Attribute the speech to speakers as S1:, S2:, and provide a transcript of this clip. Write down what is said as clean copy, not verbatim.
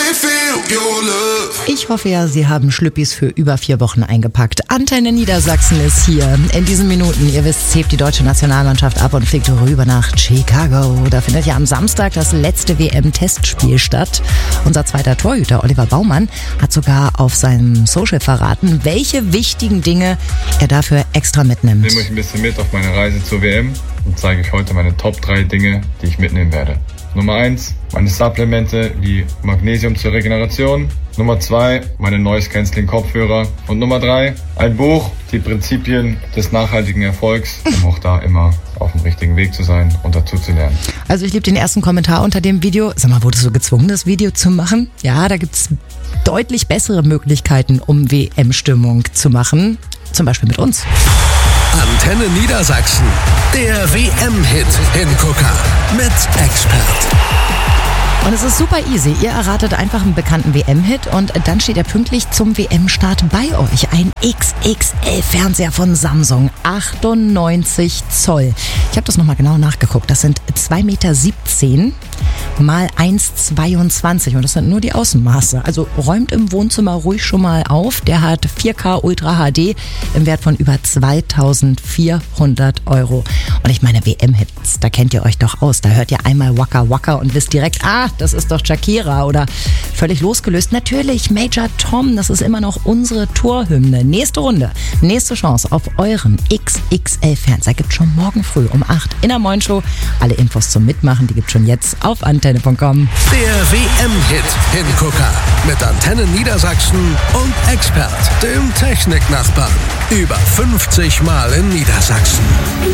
S1: Ich hoffe ja, Sie haben Schlüppis für über 4 Wochen eingepackt. Antenne Niedersachsen ist hier. In diesen Minuten, ihr wisst, hebt die deutsche Nationalmannschaft ab und fliegt rüber nach Chicago. Da findet ja am Samstag das letzte WM-Testspiel statt. Unser zweiter Torhüter, Oliver Baumann, hat sogar auf seinem Social verraten, welche wichtigen Dinge er dafür extra mitnimmt.
S2: Ich nehme euch ein bisschen mit auf meine Reise zur WM und zeige euch heute meine Top 3 Dinge, die ich mitnehmen werde. Nummer 1, meine Supplemente wie Magnesium zur Regeneration. Nummer 2, meine Noise-Canceling-Kopfhörer. Und Nummer 3, ein Buch, die Prinzipien des nachhaltigen Erfolgs, um auch da immer auf dem richtigen Weg zu sein und dazu zu lernen.
S1: Also ich liebe den ersten Kommentar unter dem Video. Sag mal, wurdest du gezwungen, das Video zu machen? Ja, da gibt's deutlich bessere Möglichkeiten, um WM-Stimmung zu machen. Zum Beispiel mit uns.
S3: Antenne Niedersachsen, der WM-Hit-Hingucker mit Expert.
S1: Und es ist super easy. Ihr erratet einfach einen bekannten WM-Hit und dann steht er pünktlich zum WM-Start bei euch. Ein XXL-Fernseher von Samsung, 98 Zoll. Ich habe das nochmal genau nachgeguckt. Das sind 2,17 Meter mal 1,22 und das sind nur die Außenmaße. Also räumt im Wohnzimmer ruhig schon mal auf. Der hat 4K Ultra HD im Wert von über 2.400 Euro. Und ich meine, WM-Hits, da kennt ihr euch doch aus. Da hört ihr einmal Waka Waka und wisst direkt, das ist doch Shakira. Oder völlig losgelöst, natürlich Major Tom, das ist immer noch unsere Torhymne. Nächste Runde, nächste Chance auf euren XXL-Fernseher gibt's schon morgen früh um 8 in der Moin-Show. Alle Infos zum Mitmachen, die gibt's schon jetzt auf antenne.com.
S3: Der WM-Hit-Hingucker mit Antenne Niedersachsen und Expert, dem Techniknachbarn. Über 50 Mal in Niedersachsen.